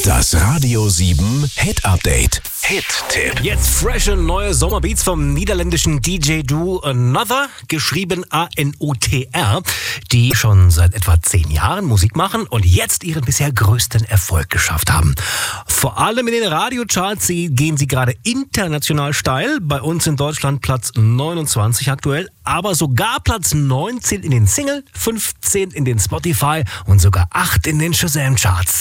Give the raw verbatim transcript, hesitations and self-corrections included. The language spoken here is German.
Das Radio sieben Hit Update. Hit-Tipp. Jetzt frische neue Sommerbeats vom niederländischen D J-Duo Another, geschrieben A N O T R, die schon seit etwa zehn Jahren Musik machen und jetzt ihren bisher größten Erfolg geschafft haben. Vor allem in den Radiocharts gehen sie gerade international steil, bei uns in Deutschland Platz neunundzwanzig aktuell, aber sogar Platz neunzehn in den Single, fünfzehn in den Spotify und sogar acht in den Shazam-Charts.